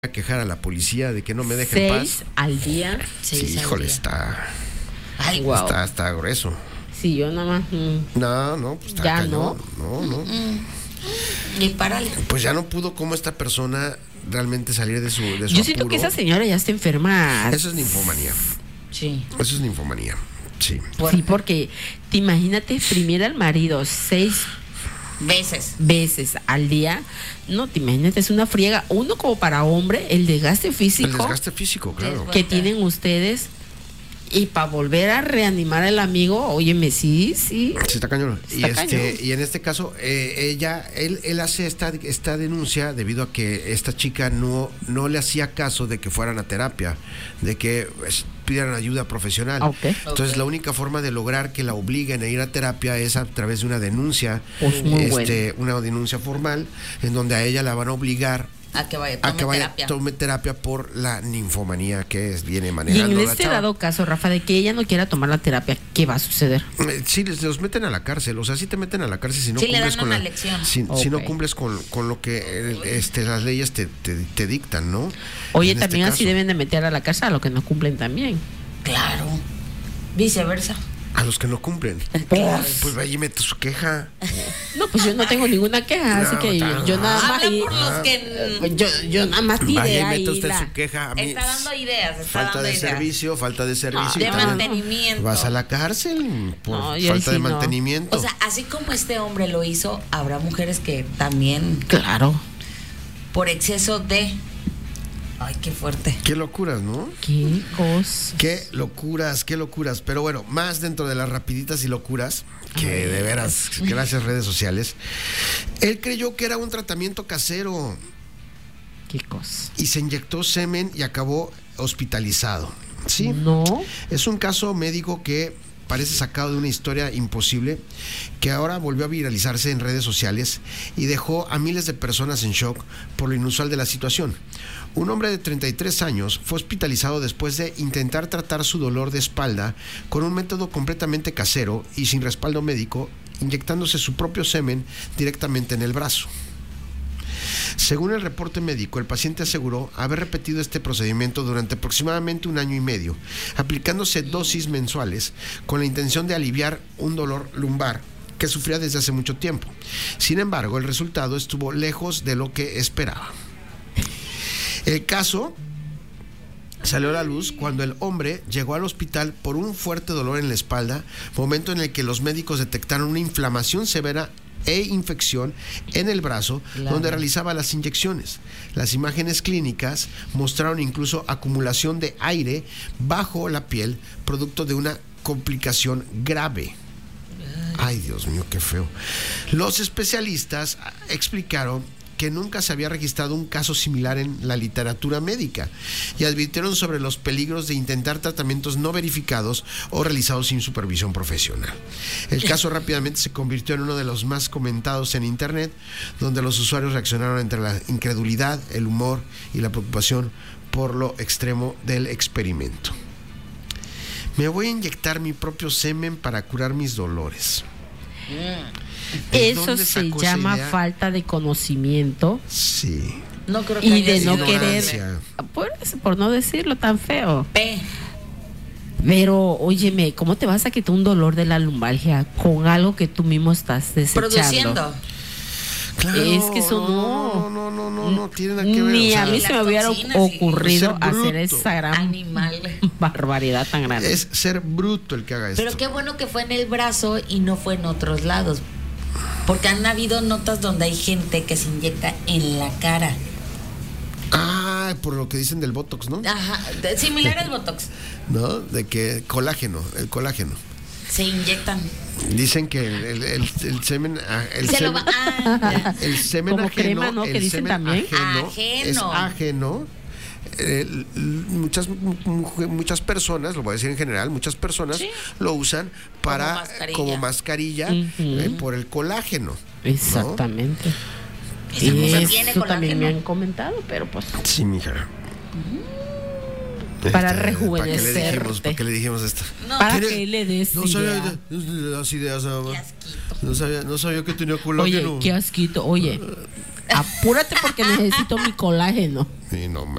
a quejar a la policía de que no me deje en paz. 6 al día. Sí, híjole, está. Ay, wow. Está grueso. Sí, yo nada más. No, pues está ya cañón. No. Y párale. Pues ya no pudo como esta persona realmente salir de su Yo siento apuro. que esa señora ya está enferma. Eso es ninfomanía. Sí. Eso es ninfomanía. Sí. Sí, porque te imagínate primero al marido 6 veces al día. No, te imagínate, es una friega. Uno como para hombre, el desgaste físico. El desgaste físico, claro. Que tienen ustedes. Y para volver a reanimar al amigo, óyeme, sí. Sí, está cañón. Está cañón. Y en este caso, él hace esta denuncia debido a que esta chica no le hacía caso de que fueran a terapia, de que pidieran ayuda profesional. Okay. Entonces, la única forma de lograr que la obliguen a ir a terapia es a través de una denuncia, Pues muy una denuncia formal, en donde a ella la van a obligar A que vaya, tome terapia por la ninfomanía que viene Y manejando. en este dado caso, Rafa, de que ella no quiera tomar la terapia, ¿qué va a suceder? Sí, los meten a la cárcel, o sea, sí te meten a la cárcel si no Sí, cumples le dan con una la lección. si no cumples con lo que las leyes te dictan, ¿no? Oye, En también este así caso, deben de meter a la casa a los que no cumplen también. Claro. Viceversa. a los que no cumplen. Pues vaya y mete su queja. No, pues yo no tengo ninguna queja, así que yo nada más. Habla por los que Yo nada más tiré Vaya y ahí mete usted la- su queja. A mí, está dando ideas, falta de servicio. de y también mantenimiento. vas a la cárcel por No, yo falta sí de no. mantenimiento. O sea, así como este hombre lo hizo, habrá mujeres que también Claro. por exceso de... Ay, qué fuerte. Qué locuras, ¿no? Qué cosa. Qué locuras. Pero bueno, más dentro de las rapiditas y locuras, que de veras, gracias redes sociales, él creyó que era un tratamiento casero Qué cosa. y se inyectó semen y acabó hospitalizado. ¿Sí? No. Es un caso médico que parece sacado de una historia imposible, que ahora volvió a viralizarse en redes sociales y dejó a miles de personas en shock por lo inusual de la situación. Un hombre de 33 años fue hospitalizado después de intentar tratar su dolor de espalda con un método completamente casero y sin respaldo médico, inyectándose su propio semen directamente en el brazo. Según el reporte médico, el paciente aseguró haber repetido este procedimiento durante aproximadamente 1 año y medio, aplicándose dosis mensuales con la intención de aliviar un dolor lumbar que sufría desde hace mucho tiempo. Sin embargo, el resultado estuvo lejos de lo que esperaba. El caso salió a la luz cuando el hombre llegó al hospital por un fuerte dolor en la espalda, momento en el que los médicos detectaron una inflamación severa e infección en el brazo, claro, donde realizaba las inyecciones. Las imágenes clínicas mostraron incluso acumulación de aire bajo la piel, producto de una complicación grave. Ay, Dios mío, qué feo. Los especialistas explicaron que nunca se había registrado un caso similar en la literatura médica y advirtieron sobre los peligros de intentar tratamientos no verificados o realizados sin supervisión profesional. El caso rápidamente se convirtió en uno de los más comentados en internet, donde los usuarios reaccionaron entre la incredulidad, el humor y la preocupación por lo extremo del experimento. Me voy a inyectar mi propio semen para curar mis dolores. ¿De Eso dónde se sacó esa llama idea? falta de conocimiento Sí. No creo que y haya de no sido querer, ignorancia. por no decirlo tan feo. P. Pero, óyeme, ¿cómo te vas a quitar un dolor de la lumbalgia con algo que tú mismo estás desechando? Produciendo. Claro, Es que eso no tiene nada que ver. Ni o sea, a mí se me hubiera las toxinas y ocurrido ser bruto. hacer esa gran Animal. barbaridad tan grande. es ser bruto el que haga esto. Pero qué bueno que fue en el brazo y no fue en otros lados. Porque han habido notas donde hay gente que se inyecta en la cara. Ah, por lo que dicen del Botox, ¿no? Ajá, similar al Botox. ¿No? De que el colágeno. Se inyectan. Dicen que el semen, Se lo va. Ah, el semen Como ajeno, crema, ¿no? el Que dicen semen también. ajeno es ajeno. Muchas personas, lo voy a decir en general, muchas personas Sí. lo usan para como mascarilla, Ujú. por el colágeno. Exactamente. Esa cosa tiene Eso también me colágeno. han comentado, pero pues Sí, mija. Para ¿Para rejuvenecerte. qué le dijimos esto? No, para Tiene- que le des No sabía idea. las ideas, nada qué más. asquito. No sabía que tenía Oye, colágeno. qué asquito. Oye, apúrate porque necesito mi colágeno. Sí, no